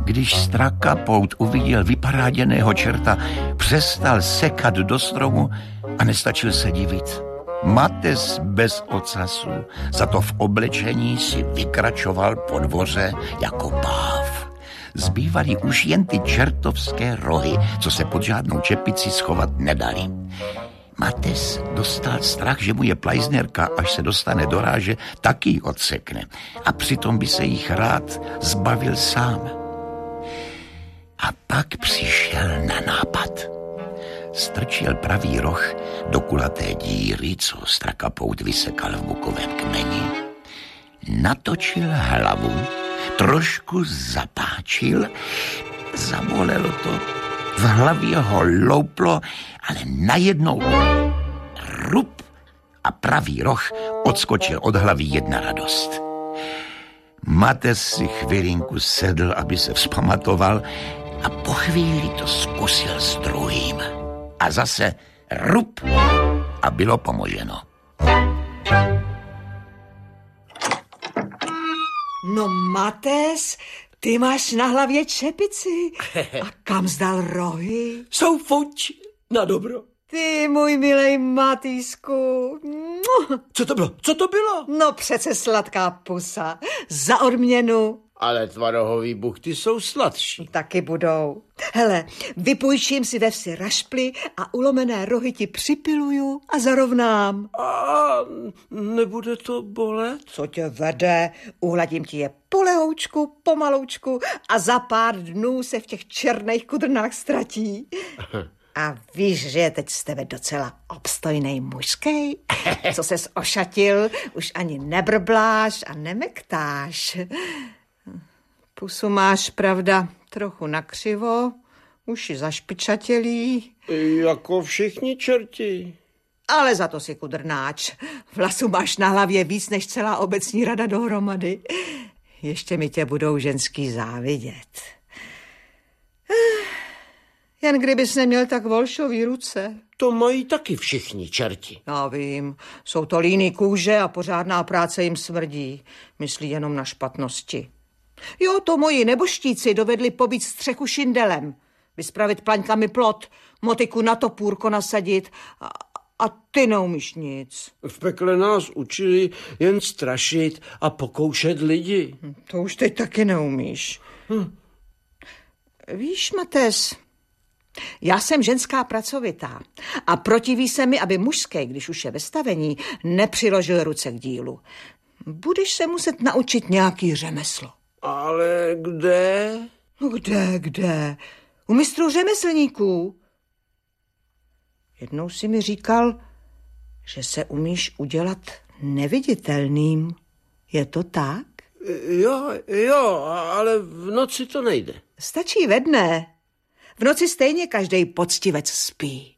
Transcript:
Když Strakapout uviděl vyparáděného čerta, přestal sekat do stromu a nestačil se divit. Mates bez ocasu, za to v oblečení si vykračoval po dvoře jako páv. Zbývaly už jen ty čertovské rohy, co se pod žádnou čepici schovat nedali. Mates dostal strach, že mu je plajznerka, až se dostane do ráže, taky ji odsekne. A přitom by se jich rád zbavil sám. A pak přišel na nápad. Strčil pravý roh do kulaté díry, co Strakapout vysekal v bukovém kmeni. Natočil hlavu, trošku zapáčil, zabolelo to, v hlavě ho louplo, ale najednou rup a pravý roh odskočil od hlavy jedna radost. Mates si chvilinku sedl, aby se vzpamatoval, a po chvíli to zkusil s druhým. A zase rup a bylo pomoženo. No Mates, ty máš na hlavě čepici. A kam zdal rohy? Jsou fuč na dobro. Ty, můj milej Matýsku. Co to bylo? Co to bylo? No přece sladká pusa. Za odměnu. Ale tvarohový buchty jsou sladší. Taky budou. Hele, vypůjčím si ve vsi rašply a ulomené rohy ti připiluju a zarovnám. A nebude to bolet? Co tě vede? Uhladím ti je polehoučku, pomaloučku a za pár dnů se v těch černých kudrnách ztratí. A víš, že je teď z tebe docela obstojnej mužskej? Co ses ošatil, už ani nebrbláš a nemektáš. Pusu máš, pravda, trochu nakřivo, uši zašpičatělí. Jako všichni čerti. Ale za to si kudrnáč. Vlasu máš na hlavě víc než celá obecní rada dohromady. Ještě mi tě budou ženský závidět. Jen kdybys neměl tak volšový ruce. To mají taky všichni čerti. Já vím, jsou to líný kůže a pořádná práce jim smrdí. Myslí jenom na špatnosti. Jo, to moji neboštíci dovedli pobít střechu šindelem, vyspravit plaňkami plot, motiku na topůrko nasadit a ty neumíš nic. V pekle nás učili jen strašit a pokoušet lidi. To už teď taky neumíš. Víš, Mates, já jsem ženská pracovitá a protiví se mi, aby mužské, když už je ve stavení, nepřiložil ruce k dílu. Budeš se muset naučit nějaký řemeslo. Ale kde? No kde? U mistrů řemeslníků. Jednou si mi říkal, že se umíš udělat neviditelným. Je to tak? Jo, ale v noci to nejde. Stačí ve dne. V noci stejně každej poctivec spí.